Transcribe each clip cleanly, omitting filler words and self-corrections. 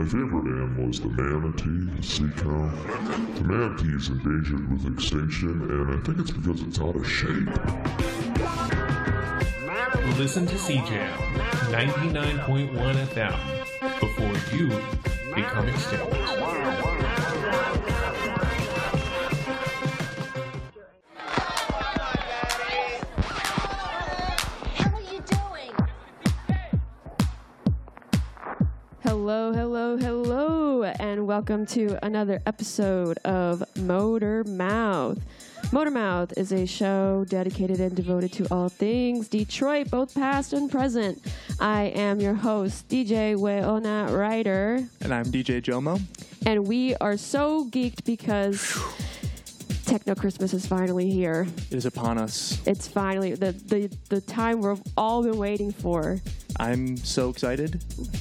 My favorite animal is the manatee, the sea cow. The manatee is endangered with extinction, and I think it's because it's out of shape. Listen to CJAM 99.1 FM before you become extinct. Hello, and welcome to another episode of Motor Mouth. Motor Mouth is a show dedicated and devoted to all things Detroit, both past and present. I am your host, DJ Weona Ryder. And I'm DJ Jomo. And we are so geeked because Techno Christmas is finally here. It is upon us. It's finally the time we've all been waiting for. I'm so excited.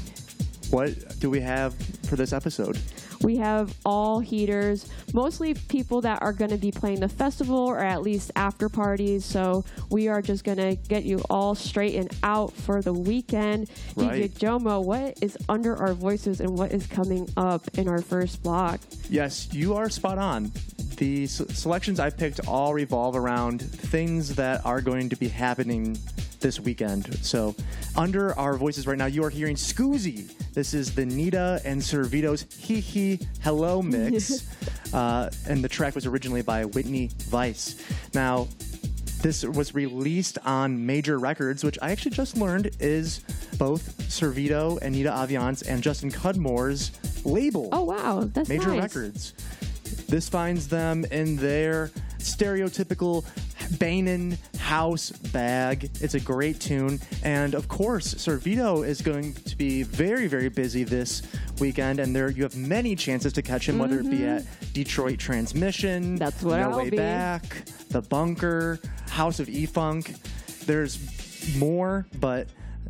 What do we have for this episode? We have all heaters, mostly people that are going to be playing the festival or at least after parties. So we are just going to get you all straightened out for the weekend. Right. DJ Jomo, what is under our voices and what is coming up in our first block? Yes, you are spot on. The selections I picked all revolve around things that are going to be happening this weekend. So under our voices right now, you are hearing Scoozy. This is the Nita and Servito's Hee Hee Hello mix. And the track was originally by Whitney Weiss. Now, this was released on Major Records, which I actually just learned is both Servito and Nita Aviance and Justin Cudmore's label. Oh, wow. That's Major nice. Records. This finds them in their stereotypical Banin house bag. It's a great tune. And of course, Servito is going to be very, very busy this weekend. And there you have many chances to catch him, whether it be at Detroit Transmission, That's what No I'll Way be. Back, The Bunker, House of E-Funk. There's more, but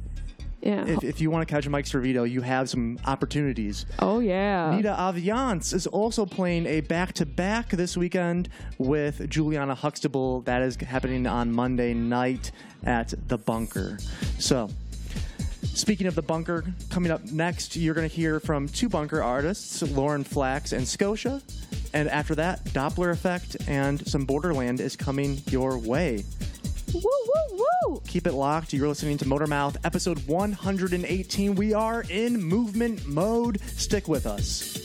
Yeah. if you want to catch Mike Servito, you have some opportunities. Oh, yeah. Nita Aviance is also playing a back-to-back this weekend with Juliana Huxtable. That is happening on Monday night at The Bunker. So, speaking of The Bunker, coming up next, you're going to hear from two Bunker artists, Lauren Flax and Scotia. And after that, Doppler Effect and some Borderland is coming your way. Woo, woo, woo. Keep it locked. You're listening to Motor Mouth, episode 118. We are in movement mode. Stick with us.